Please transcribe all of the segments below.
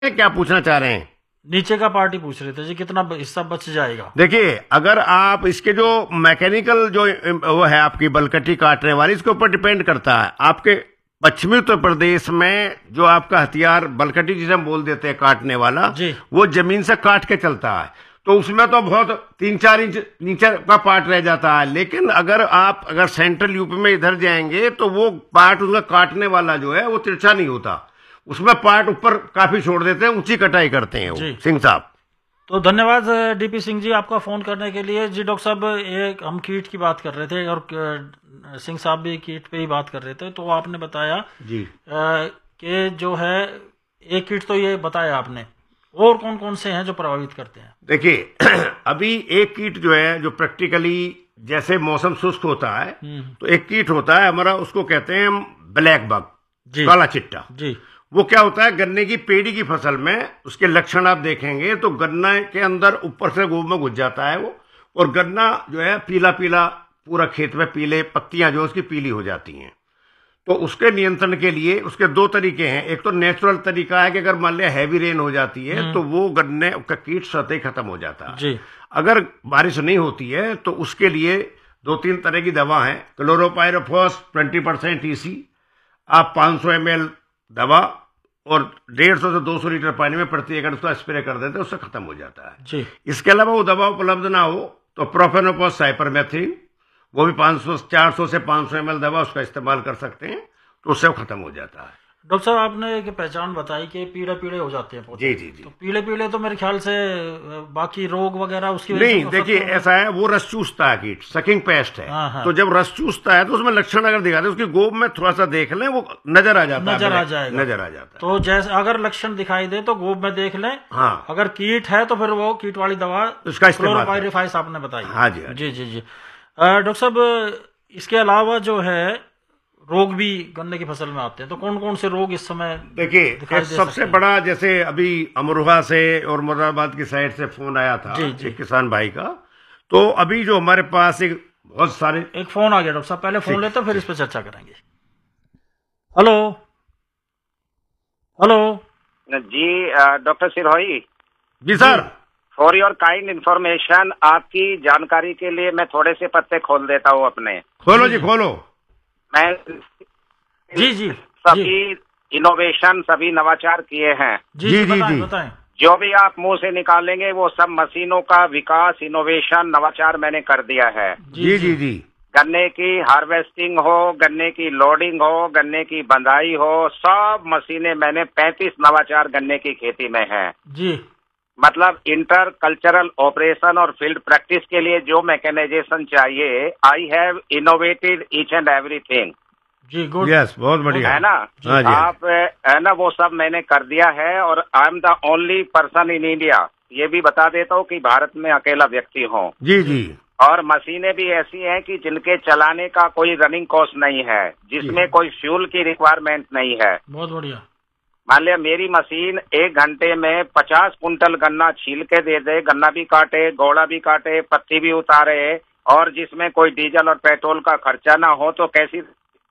क्या पूछना चाह रहे हैं? नीचे का पार्टी पूछ रहे थे जी, कितना हिस्सा बच जाएगा? देखिए, अगर आप इसके जो मैकेनिकल जो वो है आपकी बलकटी काटने वाली, इसके ऊपर डिपेंड करता है। आपके पश्चिमी उत्तर प्रदेश में जो आपका हथियार बलकटी जिसे हम बोल देते हैं काटने वाला, वो जमीन से काट के चलता है, तो उसमें तो बहुत 3-4 इंच नीचे का पार्ट रह जाता है। लेकिन अगर सेंट्रल यूपी में इधर जाएंगे तो वो पार्ट उसका काटने वाला जो है वो तिरछा नहीं होता, उसमें पार्ट ऊपर काफी छोड़ देते हैं, ऊंची कटाई करते हैं वो सिंह साहब। तो धन्यवाद डीपी सिंह जी आपका फोन करने के लिए। जी डॉक्टर साहब, एक हम कीट की बात कर रहे थे और सिंह साहब भी कीट पे ही बात कर रहे थे, तो आपने बताया जी कि जो है एक कीट तो ये बताया आपने, और कौन कौन से हैं जो प्रभावित करते हैं? देखिए अभी एक कीट जो है जो प्रैक्टिकली जैसे मौसम शुष्क होता है तो एक कीट होता है हमारा, उसको कहते हैं हम ब्लैक बग, काला चिट्टा जी। वो क्या होता है, गन्ने की पेड़ी की फसल में उसके लक्षण आप देखेंगे तो गन्ना के अंदर ऊपर से गोब में घुस जाता है वो, और गन्ना जो है पीला पीला पूरा खेत में पीले पत्तियां जो उसकी पीली हो जाती हैं। तो उसके नियंत्रण के लिए उसके 2 तरीके हैं। एक तो नेचुरल तरीका है कि अगर मान लिया हैवी रेन हो जाती है तो वो गन्ने का कीट सतह खत्म हो जाता है जी। अगर बारिश नहीं होती है तो उसके लिए 2-3 तरह की दवा है। क्लोरोपाइरोफॉस 20% EC, आप 500 ml दवा और 150 से 200 लीटर पानी में प्रति एकड़ उसका स्प्रे कर देते हैं, उससे खत्म हो जाता है जी। इसके अलावा वो दवा उपलब्ध ना हो तो प्रोफेनोफॉस साइपरमेथ्रिन, वो भी 400 से 500 ml दवा उसका इस्तेमाल कर सकते हैं, तो उससे खत्म हो जाता है। डॉक्टर साहब, आपने एक पहचान बताई कि पीले पीले हो जाते हैं पौधे। जी। तो पीले पीले तो मेरे ख्याल से बाकी रोग वगैरह उसकी नहीं, देखिए ऐसा है, वो रस चूसता है कीट, सकिंग पेस्ट है। तो जब रस चूसता है तो उसमें लक्षण अगर दिखाते हैं, उसकी गोब में थोड़ा सा देख लें, वो नजर आ जाता है, नजर आ जाता है। तो जैसे अगर लक्षण दिखाई दे तो गोब में देख लें। हाँ, अगर कीट है तो फिर वो कीट वाली दवा उसका इस्तेमाल, क्लोरोपाइरिफास आपने बताई। हाँ जी जी। डॉक्टर साहब, इसके अलावा जो है रोग भी गन्ने की फसल में आते हैं, तो कौन कौन से रोग इस समय? देखिए, सबसे बड़ा जैसे अभी अमरोहा से और मुरादाबाद की साइड से फोन आया था एक किसान भाई का, तो अभी जो हमारे पास बहुत सारे एक फोन आ गया डॉक्टर साहब, पहले फोन लेते फिर इस पर चर्चा करेंगे। Hello ji, doctor Sirohi ji sir. For your kind information, आपकी जानकारी के लिए मैं थोड़े से पत्ते खोल देता हूँ अपने। खोलो जी, खोलो। मैं जी सभी इनोवेशन, सभी नवाचार किए हैं। जी बताएं। जो भी आप मुंह से निकालेंगे वो सब मशीनों का विकास, इनोवेशन, नवाचार मैंने कर दिया है। जी। गन्ने की हार्वेस्टिंग हो, गन्ने की लोडिंग हो, गन्ने की बंधाई हो, सब मशीनें मैंने 35 नवाचार गन्ने की खेती में है जी। मतलब इंटर कल्चरल ऑपरेशन और फील्ड प्रैक्टिस के लिए जो मैकेनाइजेशन चाहिए, I have innovated each and everything. Ji, good. Yes, बहुत बढ़िया है ना। आप है ना, वो सब मैंने कर दिया है, और I am the only person in India, ये भी बता देता हूँ कि भारत में अकेला व्यक्ति हूँ। जी। और मशीनें भी ऐसी हैं कि जिनके चलाने का कोई रनिंग कॉस्ट नहीं है, जिसमें कोई फ्यूल की रिक्वायरमेंट नहीं है। बहुत बढ़िया। मान लिया मेरी मशीन 1 घंटे में 50 कुंटल गन्ना छील के दे दे, गन्ना भी काटे, गोड़ा भी काटे, पत्ती भी उतारे, और जिसमें कोई डीजल और पेट्रोल का खर्चा ना हो, तो कैसी?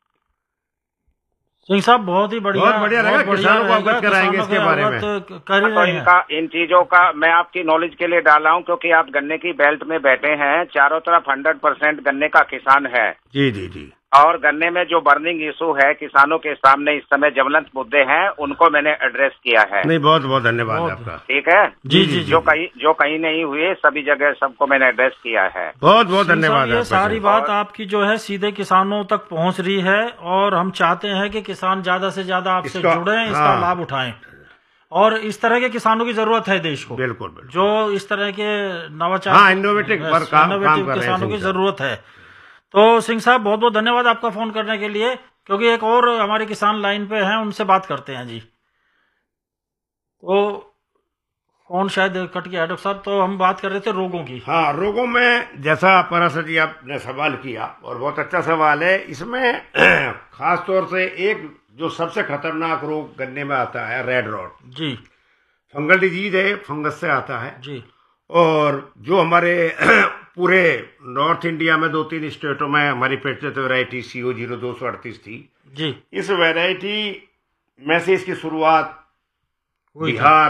सिंह साहब, बहुत ही बढ़िया रहेगा, किसानों को अवगत कराएंगे इसके बारे में। तो इन चीजों का मैं आपकी नॉलेज के लिए डाला हूँ, क्योंकि आप गन्ने की बेल्ट में बैठे हैं, चारों तरफ 100% गन्ने का किसान है। जी। और गन्ने में जो बर्निंग इशू है किसानों के सामने इस समय ज्वलंत मुद्दे हैं, उनको मैंने एड्रेस किया है। नहीं, बहुत बहुत धन्यवाद आपका। ठीक है जी। जो कहीं नहीं हुए, सभी जगह सबको मैंने एड्रेस किया है। बहुत बहुत धन्यवाद। ये सारी बात आपकी जो है सीधे किसानों तक पहुंच रही है, और हम चाहते हैं कि किसान ज्यादा से ज्यादा आपसे जुड़े, इसका लाभ उठाएं, और इस तरह के किसानों की जरूरत है देश को। बिल्कुल। जो इस तरह के नवाचार, इनोवेटिव किसानों की जरूरत है। तो सिंह साहब, बहुत बहुत धन्यवाद आपका फोन करने के लिए, क्योंकि एक और हमारे किसान लाइन पे हैं, उनसे बात करते हैं जी। तो फोन शायद कट गया डॉक्टर साहब, तो हम बात कर रहे थे रोगों की। हाँ, रोगों में जैसा पराशर जी आपने सवाल किया, और बहुत अच्छा सवाल है। इसमें खास तौर से एक जो सबसे खतरनाक रोग गन्ने में आता है, रेड रॉट जी। फंगल डिजीज है, फंगस से आता है जी। और जो हमारे पूरे नॉर्थ इंडिया में 2-3 स्टेटों में हमारी प्रचलित वैरायटी CO 0238 थी जी। इस वैरायटी में से इसकी शुरुआत बिहार